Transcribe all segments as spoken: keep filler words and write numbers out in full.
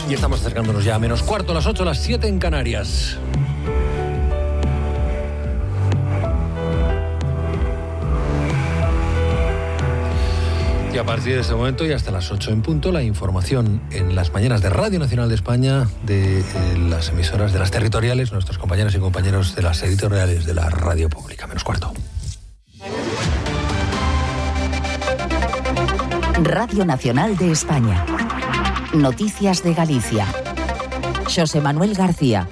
Y estamos acercándonos ya a menos cuarto, a las ocho, a las siete en Canarias. Y a partir de ese momento y hasta las ocho en punto, la información en las mañanas de Radio Nacional de España, de eh, las emisoras de las territoriales, nuestros compañeros y compañeros de las editoriales de la radio pública. Menos cuarto. Radio Nacional de España. Noticias de Galicia. Xosé Manuel García.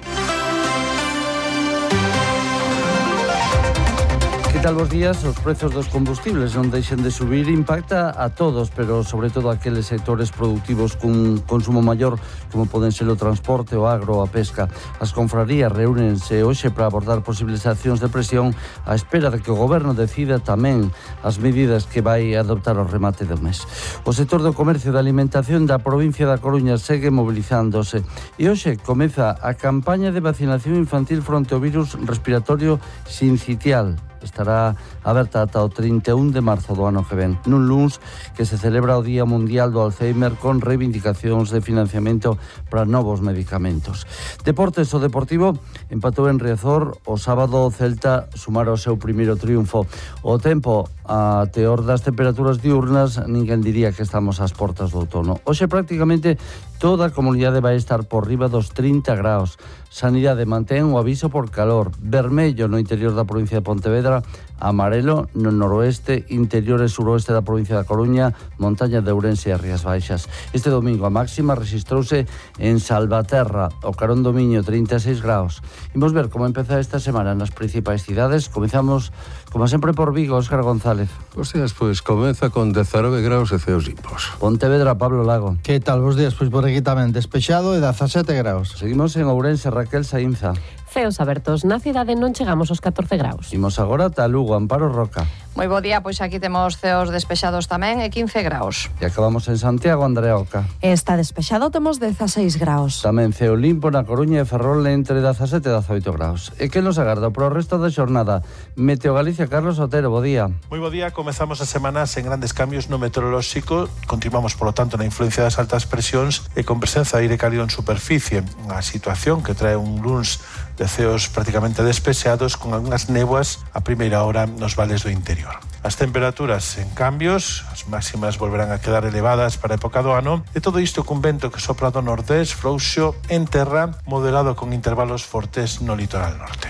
Que tal bos días? Os prezos dos combustibles non deixen de subir, impacta a todos, pero sobre todo a aqueles sectores productivos cun consumo maior, como poden ser o transporte, o agro, a pesca. As confrarías reúnense hoxe para abordar posibles accións de presión á espera de que o goberno decida tamén as medidas que vai adoptar ao remate do mes. O sector do comercio e da alimentación da provincia da Coruña segue mobilizándose e hoxe comeza a campaña de vacinación infantil fronte ao virus respiratorio sincitial. Estará aberta ata o trinta e un de marzo do ano que ven, nun luns que se celebra o Día Mundial do Alzheimer con reivindicacións de financiamento para novos medicamentos. Deportes, o Deportivo empatou en Riazor o sábado, o Celta sumara o seu primeiro triunfo. O tempo, a teor das temperaturas diurnas, ninguén diría que estamos ás portas do outono. Hoxe prácticamente toda a comunidade vai estar por riba dos trinta graus. Sanidade mantén o aviso por calor, vermello no interior da provincia de Pontevedra, amarelo no noroeste, interior e suroeste da provincia da Coruña, montaña de Ourense e Rías Baixas. Este domingo a máxima registrouse en Salvaterra, o Carón do Miño, trinta e seis graus. Imos ver como empeza esta semana nas principais cidades. Comezamos, como sempre, por Vigo, Óscar González. Bos días, pois comeza con dezanove graus e ceos limpos. Pontevedra, Pablo Lago. Que tal, bos días? Pois por aquí tamén despexado e dezasete graus. Seguimos en Ourense, Raquel Saínza. Ceos abertos, na cidade non chegamos aos catorce graus. Imos agora ata Lugo, Amparo Roca. Moi bo día, pois aquí temos ceos despexados tamén e quince graus. E acabamos en Santiago, Andrea Oca. Está despexado, temos dezaseis graus. Tamén ceo limpo na Coruña e Ferrol entre dezasete e dezaoito graus. E que nos agarda pro resto da xornada? Meteo Galicia, Carlos Otero, bo día. Moi bo día, comezamos a semana sen grandes cambios no meteorolóxico. Continuamos, polo tanto, na influencia das altas presións e con presenza de aire cálido en superficie. Unha situación que trae un luns de ceos prácticamente despexados con algunhas néboas a primeira hora nos vales do interior. As temperaturas en cambios, as máximas volverán a quedar elevadas para a época do ano, e todo isto cun vento que sopra do nordés, frouxo en terra, moderado con intervalos fortes no litoral norte.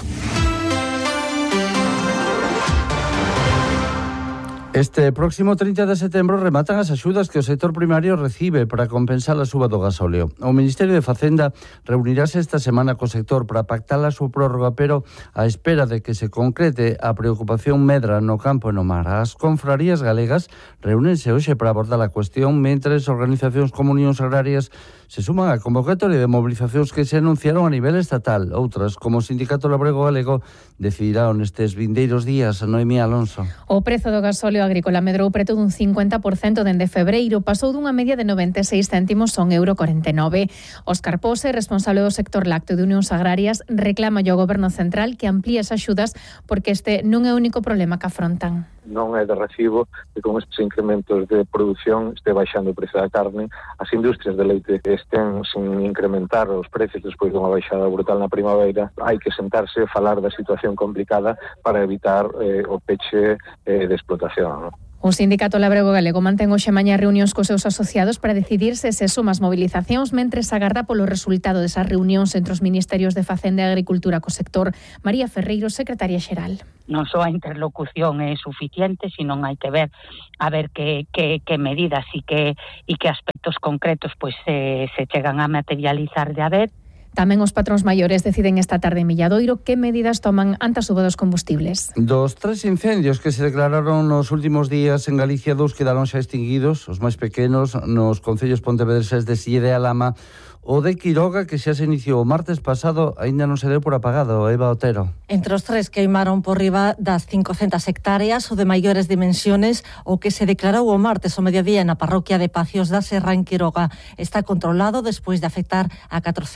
Este próximo trinta de setembro rematan as axudas que o sector primario recibe para compensar a suba do gasóleo. O Ministerio de Facenda reunirase esta semana co sector para pactar a súa prórroga, pero á espera de que se concrete a preocupación medra no campo e no mar. As confrarías galegas reúnense hoxe para abordar a cuestión, mentres organizacións como Unións Agrarias se suman á convocatoria de movilizacións que se anunciaron a nivel estatal. Outras, como o Sindicato Labrego Galego, decidirán nestes vindeiros días. Noemí Alonso. O prezo do gasóleo agrícola medrou preto dun cincuenta por cento dende febreiro, pasou dunha media de noventa e seis céntimos a un euro corenta e nove. Óscar Pose, responsable do sector lácteo de Unións Agrarias, reclama ao Goberno Central que amplíe as axudas porque este non é o único problema que afrontan. Non é de recibo que con estes incrementos de produción este baixando o prezo da carne, as industrias de leite estén sin incrementar os precios despois dunha baixada brutal na primavera. Hai que sentarse e falar da situación complicada para evitar eh, o peche eh, de explotación, non? O Sindicato Labrego Galego mantén hoxe mañá reunións cos seus asociados para decidir se se suman as mobilizacións, mentres agarda polo resultado desas reunións entre os Ministerios de Facenda e Agricultura co sector. María Ferreiro, secretaria xeral. Non só a interlocución é suficiente, sino hai que ver a ver que, que, que medidas e que, e que aspectos concretos pues, se, se chegan a materializar de haber. Tamén os patróns maiores deciden esta tarde en Milladoiro que medidas toman ante a suba dos combustibles. Dos tres incendios que se declararon nos últimos días en Galicia, dous quedaron xa extinguidos, os máis pequenos nos concellos pontevedreses de Sille e Alama. O de Quiroga, que xa se iniciou o martes pasado, aínda non se deu por apagado. Eva Otero. Entre os tres queimaron por riba das cincocentas hectáreas, o de maiores dimensiones, o que se declarou o martes ao mediodía na parroquia de Pacios da Serra en Quiroga. Está controlado despois de afectar a catrocentas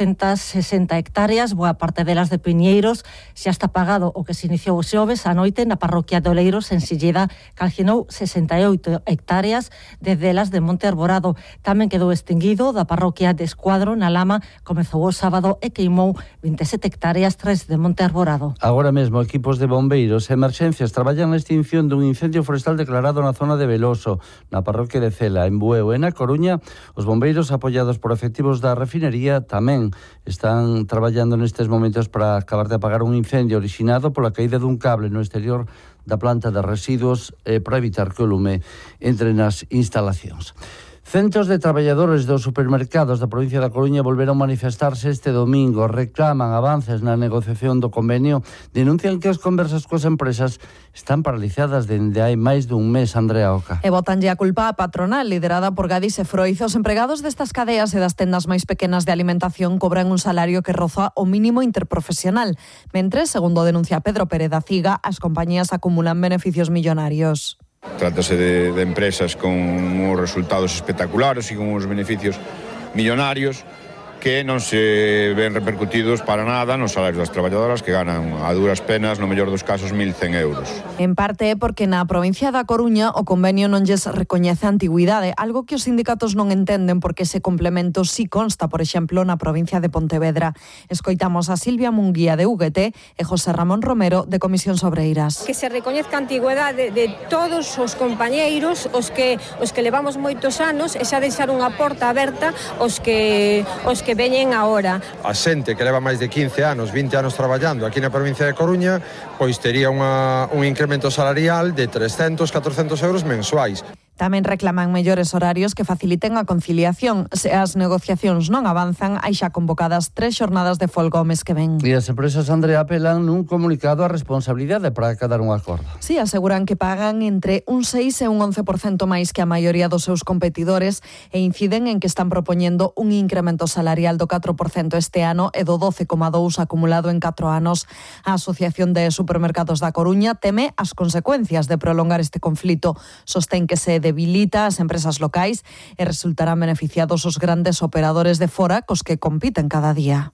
sesenta hectáreas, boa parte delas de Piñeiros. Xa está pagado o que se iniciou os xoves a noite na parroquia de Oleiros, en Silleda, calcinou sesenta e oito hectáreas, desde elas de Monte Arborado. Tamén quedou extinguido da parroquia de Escuadro, na Lama, comezou o sábado e queimou vinte e sete hectáreas, tres de Monte Arborado. Agora mesmo, equipos de bombeiros e emerxencias traballan na extinción dun incendio forestal declarado na zona de Veloso, na parroquia de Cela, en Bueu e na Coruña. Os bombeiros, apoiados por efectivos da refinería, tamén están traballando nestes momentos para acabar de apagar un incendio orixinado pola caída dun cable no exterior da planta de residuos e para evitar que o lume entre nas instalacións. Centos de traballadores dos supermercados da provincia da Coruña volveron manifestarse este domingo, reclaman avances na negociación do convenio, denuncian que as conversas coas empresas están paralizadas dende hai máis dun mes. Andrea Oca. E botanlle a culpa a patronal, liderada por Gadis e Froiz. Os empregados destas cadeas e das tendas máis pequenas de alimentación cobran un salario que roza o mínimo interprofesional, mentres, segundo denuncia Pedro Pérez da Ciga, as compañías acumulan beneficios millonarios. Trátase de, de empresas con uns resultados espectaculares e con uns beneficios millonarios que non se ven repercutidos para nada nos salarios das traballadoras, que ganan a duras penas, no mellor dos casos, mil cen euros. En parte é porque na provincia da Coruña o convenio non lles recoñece a antigüidade, algo que os sindicatos non entenden porque ese complemento sí consta, por exemplo, na provincia de Pontevedra. Escoitamos a Silvia Munguía de U G T e José Ramón Romero de Comisións Obreiras. Que se recoñezca a antigüidade de todos os compañeiros, os que os que levamos moitos anos, e xa deixar unha porta aberta os que os que que veñen agora. A xente que leva máis de quince anos, vinte anos traballando aquí na provincia de Coruña, pois tería unha, un incremento salarial de trescentos, catrocentos euros mensuais. Tamén reclaman mellores horarios que faciliten a conciliación. Se as negociacións non avanzan, hai xa convocadas tres xornadas de folga o mes que ven. E as empresas, Andrea, apelan nun comunicado a responsabilidade para acadar un acordo. Sí, aseguran que pagan entre un seis e un once por cento máis que a maioría dos seus competidores e inciden en que están propoñendo un incremento salarial do catro por cento este ano e do doce coma dous por cento acumulado en catro anos. A Asociación de Supermercados da Coruña teme as consecuencias de prolongar este conflito. Sostén que se debilita as empresas locais e resultarán beneficiados os grandes operadores de fora cos que compiten cada día.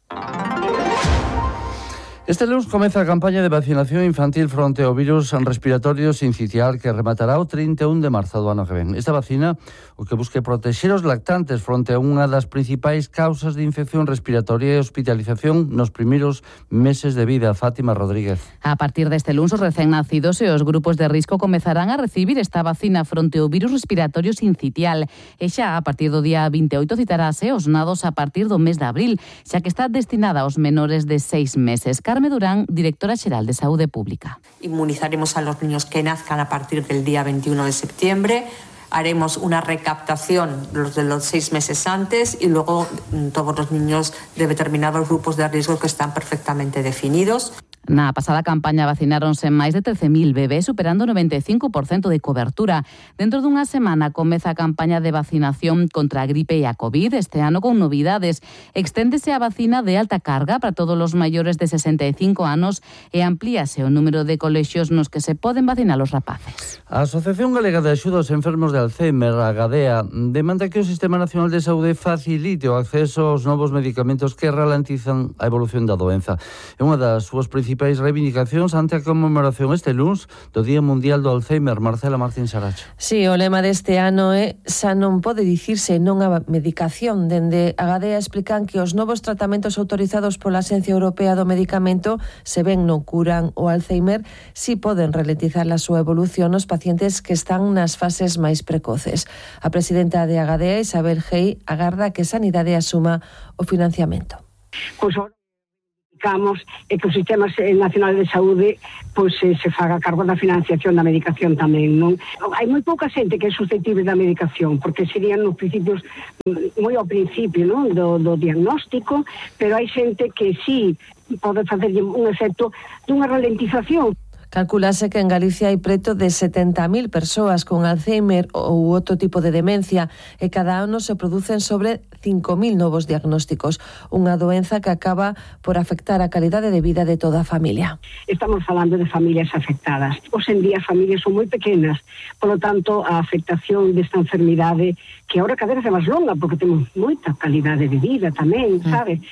Este lunes comeza a campaña de vacinación infantil fronte ao virus respiratorio sincitial que rematará o trinta e un de marzo do ano que ven. Esta vacina o que busca protexer os lactantes fronte a unha das principais causas de infección respiratoria e hospitalización nos primeiros meses de vida. Fátima Rodríguez. A partir deste lunes, os recén nacidos e os grupos de risco comezarán a recibir esta vacina fronte ao virus respiratorio sincitial. E xa a partir do día vinte e oito citarase os nados a partir do mes de abril, xa que está destinada aos menores de seis meses. Carme Durán, directora xeral de Saúde Pública. Inmunizaremos a los niños que nazcan a partir del día veintiuno de septiembre. Haremos una recaptación los de los seis meses antes y luego todos los niños de determinados grupos de riesgo que están perfectamente definidos. Na pasada campaña vacináronse máis de trece mil bebés, superando o noventa e cinco por cento de cobertura. Dentro dunha semana comeza a campaña de vacinación contra a gripe e a COVID, este ano con novidades. Exténdese a vacina de alta carga para todos os maiores de sesenta e cinco anos e amplíase o número de colexios nos que se poden vacinar os rapaces. A Asociación Galega de Axuda aos Enfermos de Alzheimer, a Gadea, demanda que o Sistema Nacional de Saúde facilite o acceso aos novos medicamentos que ralentizan a evolución da doenza. É unha das súas principais reivindicacións ante a conmemoración este luns do Día Mundial do Alzheimer. Marcela Martín Saracho. Sí, o lema deste ano é xa non pode dicirse non a medicación. Dende a Gadea explican que os novos tratamentos autorizados pola Axencia Europea do Medicamento, se ben non curan o Alzheimer, si poden ralentizar a súa evolución nos pacientes que están nas fases máis precoces. A presidenta de a Gadea, Isabel Gei, agarda que Sanidade asuma o financiamento. Pois Buscamos e que o Sistema Nacional de Saúde pois, se faga cargo da financiación da medicación tamén, non? Hai moi pouca xente que é susceptible da medicación, porque serían nos principios, moi ao principio, non? Do, do diagnóstico, pero hai xente que sí pode facer un efecto dunha ralentización. Calculase que en Galicia hai preto de setenta mil persoas con Alzheimer ou outro tipo de demencia e cada ano se producen sobre cinco mil novos diagnósticos, unha doenza que acaba por afectar a calidade de vida de toda a familia. Estamos falando de familias afectadas. Hoxe en día as familias son moi pequenas, polo tanto a afectación desta enfermidade, que agora cada vez é máis longa porque temos moita calidade de vida tamén, sabe?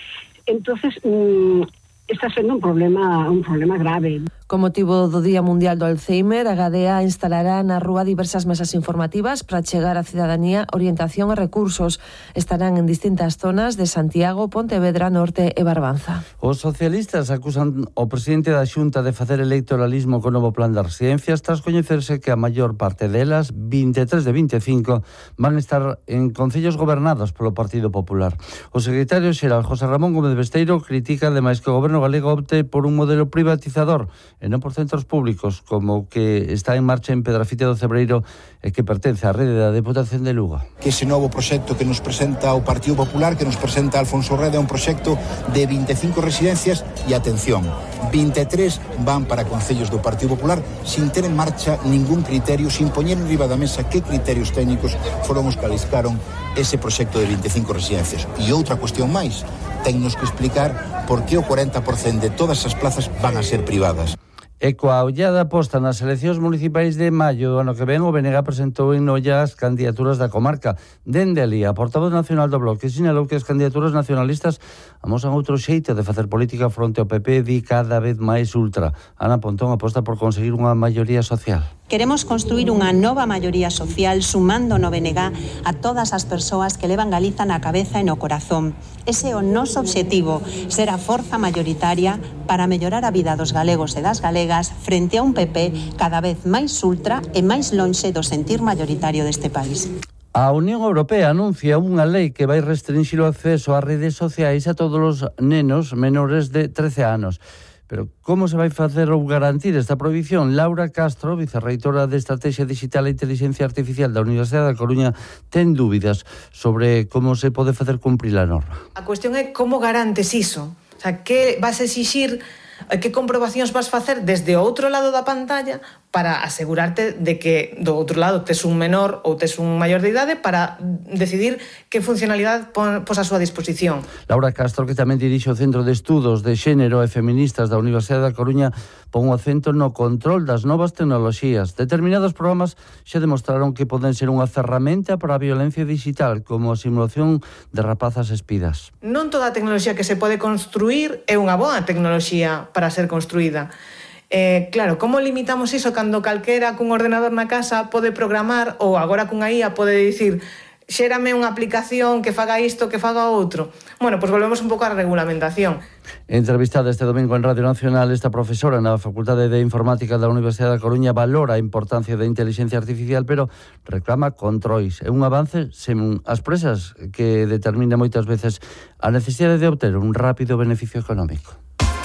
entonces mmm, está sendo un problema un problema grave. Con motivo do Día Mundial do Alzheimer, a Gadea instalará na rúa diversas mesas informativas para chegar á cidadanía orientación e recursos. Estarán en distintas zonas de Santiago, Pontevedra, Norte e Barbanza. Os socialistas acusan o presidente da Xunta de facer electoralismo co novo plan de residencias tras coñecerse que a maior parte delas, vinte e tres de vinte e cinco, van estar en concellos gobernados polo Partido Popular. O secretario xeral José Ramón Gómez Besteiro critica ademais que o goberno galego opte por un modelo privatizador e non por centros públicos, como que está en marcha en Pedrafite do Cebreiro e que pertence á rede da Deputación de Lugo. Que ese novo proxecto que nos presenta o Partido Popular, que nos presenta Alfonso Reda, é un proxecto de vinte e cinco residencias e, atención, vinte e tres van para concellos do Partido Popular sin ter en marcha ningún criterio, sin poñer en riba da mesa que criterios técnicos foron os que aliscaron ese proxecto de vinte e cinco residencias. E outra cuestión máis, tennos que explicar por que o cuarenta por cento de todas as plazas van a ser privadas. E coa ollada posta nas eleccións municipais de maio do ano que ven, o B N G presentou en Noia as candidaturas da comarca. Dende ali, a portavoz nacional do Bloque sinalou que as candidaturas nacionalistas amosan outro xeito de facer política fronte ao P P, di cada vez máis ultra. Ana Pontón aposta por conseguir unha maioría social. Queremos construir unha nova maioría social sumando no B N G a todas as persoas que levan Galiza na cabeza e no corazón. Ese é o noso obxectivo, ser a forza maioritaria para mellorar a vida dos galegos e das galegas frente a un P P cada vez máis ultra e máis lonxe do sentir maioritario deste país. A Unión Europea anuncia unha lei que vai restringir o acceso ás redes sociais a todos os nenos menores de trece anos. Pero como se vai facer ou garantir esta prohibición? Laura Castro, vicerreitora de Estrategia Digital e Inteligencia Artificial da Universidade da Coruña, ten dúbidas sobre como se pode facer cumprir a norma. A cuestión é como garantes iso. O sea, que vas a exixir, que comprobacións vas facer desde o outro lado da pantalla para asegurarte de que do outro lado tes un menor ou tes un maior de idade para decidir que funcionalidade pos a súa disposición. Laura Castro, que tamén dirixe o Centro de Estudos de Xénero e Feministas da Universidade da Coruña, pon o acento no control das novas tecnoloxías. Determinados programas xa demostraron que poden ser unha ferramenta para a violencia digital, como a simulación de rapazas espidas. Non toda a tecnoloxía que se pode construir é unha boa tecnoloxía para ser construída. Eh, claro, como limitamos iso cando calquera cun ordenador na casa pode programar ou agora cunha I A pode dicir xérame unha aplicación que faga isto, que faga outro? Bueno, pois volvemos un pouco á regulamentación. Entrevistada este domingo en Radio Nacional, esta profesora na Facultade de Informática da Universidade da Coruña valora a importancia da inteligencia artificial, pero reclama controis. É un avance sen as presas que determina moitas veces a necesidade de obter un rápido beneficio económico.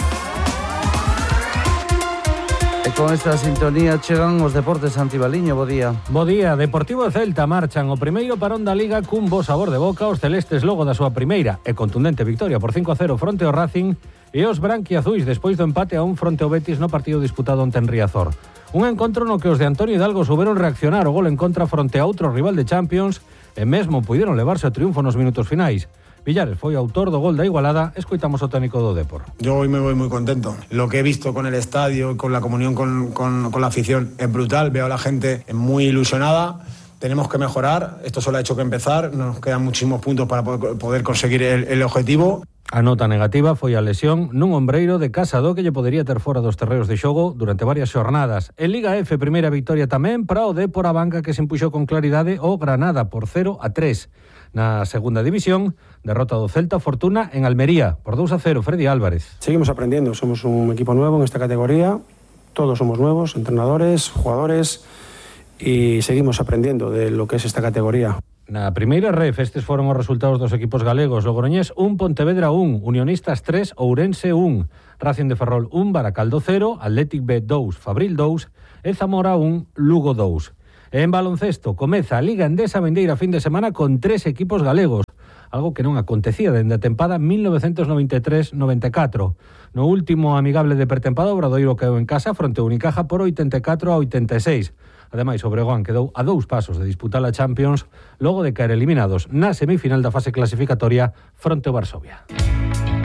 E con esta sintonía chegan os deportes. Santi Baliño, bo día. Bo día. Deportivo e Celta marchan o primeiro parón da Liga cun bo sabor de boca. Os celestes logo da súa primeira e contundente victoria por cinco a cero fronte ao Racing e os branquiazuis despois do empate a un fronte ao Betis no partido disputado onte en Riazor. Un encontro no que os de Antonio Hidalgo souberon reaccionar o gol en contra fronte a outro rival de Champions e mesmo puideron levarse o triunfo nos minutos finais. Villares foi autor do gol da igualada. Escoitamos o técnico do Depor. Yo hoy me voy muy contento. Lo que he visto con el estadio, con la comunión con, con, con la afición es brutal. Veo a la gente muy ilusionada. Tenemos que mejorar. Esto solo ha hecho que empezar. Nos quedan muchísimos puntos para poder conseguir el, el objetivo. A nota negativa foi a lesión nun ombreiro de Casado que lle podería ter fora dos terreos de xogo durante varias xornadas. En Liga F, primeira victoria tamén para o Depor a banca que se impuxou con claridade o Granada por cero a tres. Na segunda división, derrota do Celta Fortuna en Almería por dos a cero, Freddy Álvarez. Seguimos aprendiendo, somos un equipo nuevo en esta categoría, todos somos nuevos, entrenadores, jugadores, y seguimos aprendiendo de lo que es esta categoría. Na primeira ref, estes foron os resultados dos equipos galegos. Logroñés un, Pontevedra un, Unionistas tres, Ourense un, Racing de Ferrol un, Baracaldo cero, Athletic B dos, Fabril dos e Zamora un, Lugo dos. En baloncesto, comeza a Liga Endesa Vendeira fin de semana con tres equipos galegos, algo que non acontecía dende a tempada mil novecentos noventa e tres noventa e catro. No último amigable de pretempada, o Obradoiro quedou en casa fronte a Unicaja por oitenta e catro a oitenta e seis. Ademais, o Breogán quedou a dous pasos de disputar a Champions logo de caer eliminados na semifinal da fase clasificatoria fronte ao Varsovia.